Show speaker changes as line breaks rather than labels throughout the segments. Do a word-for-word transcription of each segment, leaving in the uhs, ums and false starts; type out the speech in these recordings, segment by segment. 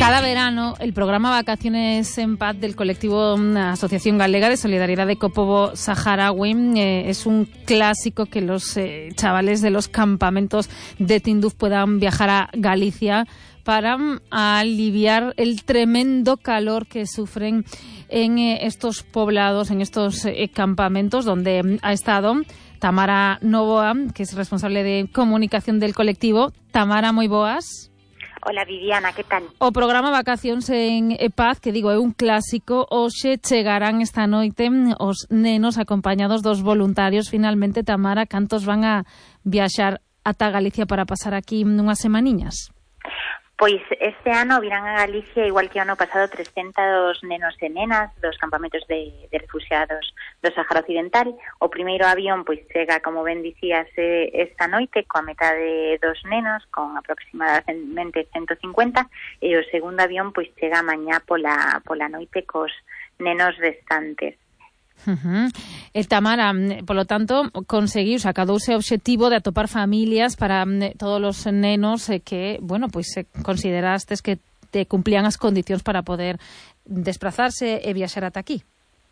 Cada verano, el programa Vacaciones en Paz del colectivo Asociación Galega de Solidaridad de Kopovo Saharaui eh, es un clásico que los eh, chavales de los campamentos de Tinduf puedan viajar a Galicia para um, aliviar el tremendo calor que sufren en eh, estos poblados, en estos eh, campamentos donde um, ha estado Tamara Novoa, que es responsable de comunicación del colectivo. Tamara, moi boas.
Hola Viviana, que tal?
O programa Vacacións en Paz, que digo, é un clásico, hoxe chegarán esta noite os nenos acompañados dos voluntarios. Finalmente, Tamara, cantos van a viaxar ata Galicia para pasar aquí unhas semaniñas?
Pois este ano virán a Galicia, igual que o ano pasado, trescentos nenos e nenas dos campamentos de, de refugiados do Sáhara Occidental. O primeiro avión pois chega, como ben dicías, esta noite coa metade dos nenos, con aproximadamente ciento cincuenta, e o segundo avión pois chega mañá pola, pola noite cos nenos restantes.
Uh-huh. Eh, Tamara, polo tanto, conseguiu, sacadouse o obxectivo de atopar familias para eh, todos os nenos eh, que, bueno, pois pues, eh, considerastes que te cumplían as condicións para poder desplazarse e viaxar ata aquí.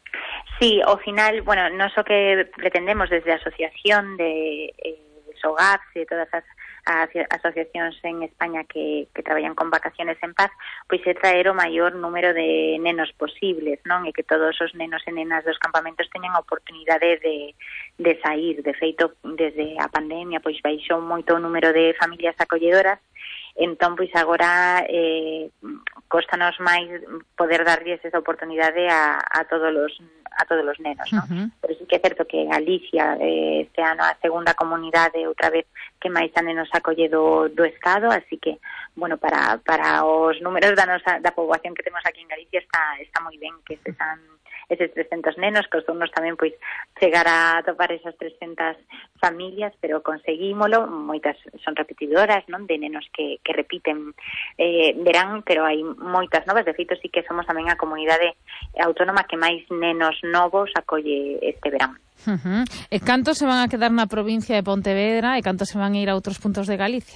Sí, ao final, bueno, non só que pretendemos desde a asociación de eh, SOGAPS e todas as asociacións en España que, que traballan con Vacaciones en Paz, pois é traer o maior número de nenos posibles, non? E que todos os nenos e nenas dos campamentos teñan a oportunidade de, de sair. De feito, desde a pandemia, pois baixou moito o número de familias acolledoras. Entón, pois agora eh, costanos máis poder darlles esa oportunidade a, a todos os a todos os nenos, ¿no? Uh-huh. Pero sí que é certo que Galicia eh, este ano a segunda comunidade outra vez que máis a nenos acolle do, do Estado, así que, bueno, para, para os números da nosa da poboación que temos aquí en Galicia está está moi ben que se san eses trescentos nenos, costou-nos tamén pois chegar a topar esas trescentas familias, pero conseguímolo. Moitas son repetidoras, non? De nenos que, que repiten eh, verán, pero hai moitas novas. De feito, sí que somos tamén a comunidade autónoma que máis nenos novos acolle este verán.
Uh-huh. E cantos se van a quedar na provincia de Pontevedra e cantos se van a ir a outros puntos de Galicia?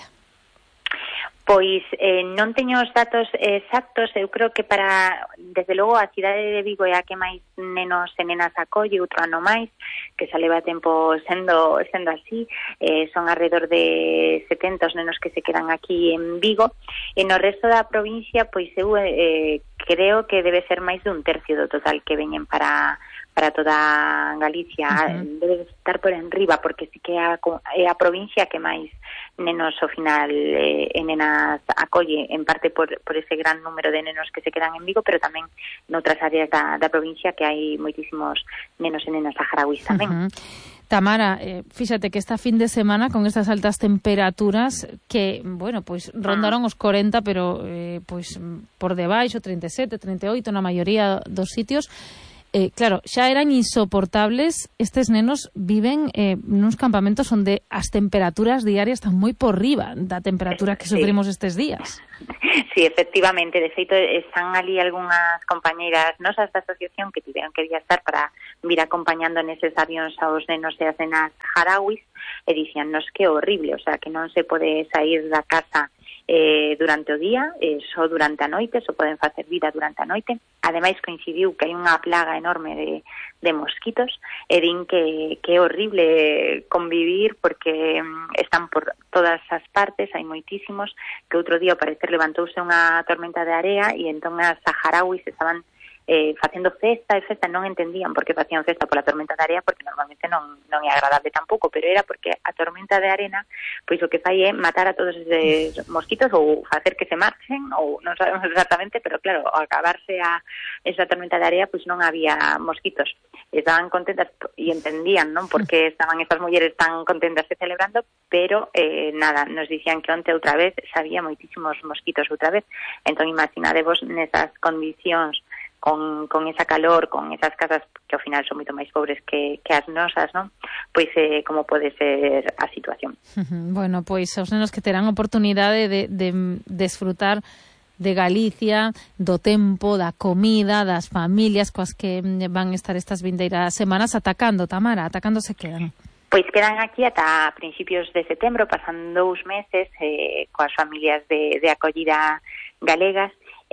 Pois eh, non teño os datos exactos. Eu creo que para, desde logo, a cidade de Vigo é a que máis nenos e nenas acolle, outro ano máis, que xa leva tempo sendo sendo así. Eh, son alrededor de setenta os nenos que se quedan aquí en Vigo. E no resto da provincia, pois eu eh, creo que debe ser máis dun tercio do total que veñen para para toda Galicia. Uh-huh. Debe estar por enriba, porque sí que é a, é a provincia que máis nenos ao final eh, e nenas acolle, en parte por, por ese gran número de nenos que se quedan en Vigo, pero tamén noutras áreas da, da provincia que hai moitísimos nenos e nenas saharauis tamén. Uh-huh.
Tamara, eh, fíxate que esta fin de semana con estas altas temperaturas que, bueno, pois rondaron os corenta, pero eh, pois por debaixo, treinta e sete, trinta e oito na maioría dos sitios. Eh, claro, xa eran insoportables. Estes nenos viven eh, nuns campamentos onde as temperaturas diarias están moi por riba da temperatura que sufrimos sí. estes días.
Sí, efectivamente. De feito, están ali algunhas compañeiras nosas da asociación que tiveron que viaxar para vir acompañando neses avións aos nenos e as nenas saharauis e dicíannos que é horrible, o sea, que non se pode sair da casa Eh, durante o día, eh, só durante a noite, só poden facer vida durante a noite. Ademais, coincidiu que hai unha plaga enorme de, de mosquitos e din que, que é horrible convivir porque um, están por todas as partes, hai moitísimos, que outro día ao parecer levantouse unha tormenta de area e entón as saharauis estaban eh, facendo festa e festa, non entendían por que facían festa pola tormenta de area, porque normalmente non, non é agradable tampouco, pero era porque a tormenta de arena pois o que fai é matar a todos esos mosquitos ou facer que se marchen, ou non sabemos exactamente, pero claro, ao acabarse a esa tormenta de area pois non había mosquitos. Estaban contentas e entendían, non, porque estaban estas mulleres tan contentas e celebrando, pero eh, nada, nos dicían que onte outra vez sabía moitísimos mosquitos outra vez. Entón imaginadevos nesas condicións con, con esa calor, con esas casas que ao final son moito máis pobres que, que as nosas, non? Pois eh, como pode ser a situación.
Bueno, pois os nenos que terán oportunidade de, de desfrutar de Galicia, do tempo, da comida, das familias coas que van estar estas vindeiras semanas atacando, Tamara, atacando se quedan.
Pois quedan aquí ata principios de setembro, pasan dous meses eh, coas familias de, de acollida galegas.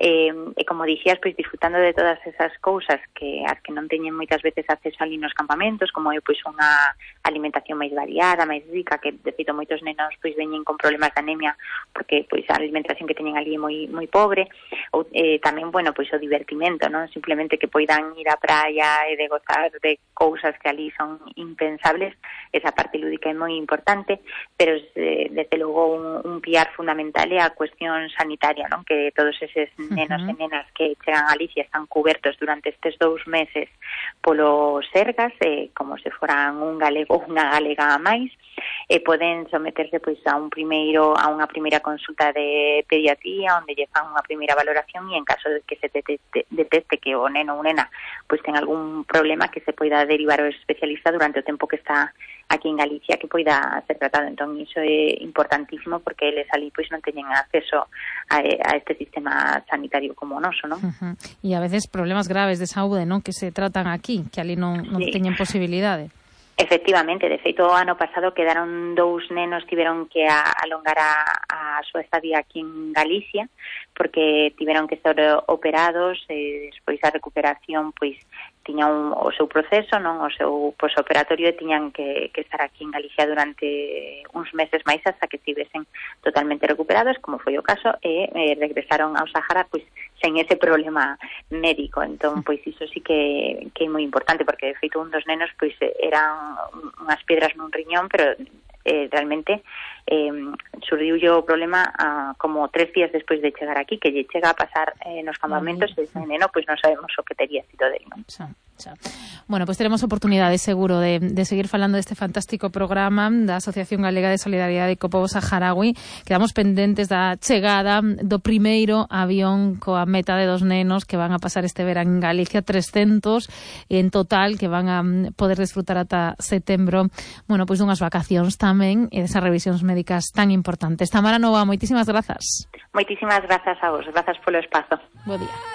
eh, e como dixías, pois disfrutando de todas esas cousas que as que non teñen moitas veces acceso ali nos campamentos, como é pois unha alimentación máis variada, máis rica, que de feito moitos nenos pois veñen con problemas de anemia porque pois a alimentación que teñen ali é moi moi pobre, ou eh, tamén, bueno, pois o divertimento, non? Simplemente que poidan ir á praia e de gozar de cousas que ali son impensables, esa parte lúdica é moi importante, pero eh, desde logo un, un piar fundamental é a cuestión sanitaria, non? Que todos eses nenos uh-huh. e nenas que chegan a Galicia están cubertos durante estes dous meses polo Sergas, eh, como se foran un galego ou unha galega a máis, e poden someterse pois a un primeiro a unha primeira consulta de pediatría onde lle fan unha primeira valoración e en caso de que se detecte, detecte que o neno ou nena pois ten algún problema que se poida derivar ao especialista durante o tempo que está aquí en Galicia que poida ser tratado. Entón iso é importantísimo porque eles ali pois non teñen acceso a, a este sistema sanitario como o noso, non?
Uh-huh. E a veces problemas graves de saúde, non, que se tratan aquí, que ali non, non sí. teñen posibilidade.
Efectivamente, de feito o ano pasado quedaron dous nenos, tiveron que a, alongar a, a súa estadía aquí en Galicia porque tiveron que ser operados e despois a recuperación pois tiña un, o seu proceso, non o seu posoperatorio e tiñan que, que estar aquí en Galicia durante uns meses máis hasta que estivesen totalmente recuperados, como foi o caso, e eh, regresaron ao Sahara pois sen ese problema médico. Entón, pois iso sí que, que é moi importante porque de feito un dos nenos pois eran unhas piedras nun riñón, pero eh, realmente eh, surdiulle o problema ah, como tres días despois de chegar aquí, que lle chega a pasar eh, nos campamentos e ese neno pois non sabemos o que tería sido dele, non?
Xa, xa. Bueno, pois teremos oportunidade seguro de, de seguir falando deste fantástico programa da Asociación Galega de Solidariedade co Pobo Saharaui. Quedamos pendentes da chegada do primeiro avión coa meta de dos nenos que van a pasar este verán en Galicia, trescentos en total que van a poder disfrutar ata setembro, bueno, pois dunhas vacacións tamén e desas revisións médicas tan importantes. Tamara Nova, moitísimas grazas.
Moitísimas grazas a vos, grazas polo espazo.
Bo día.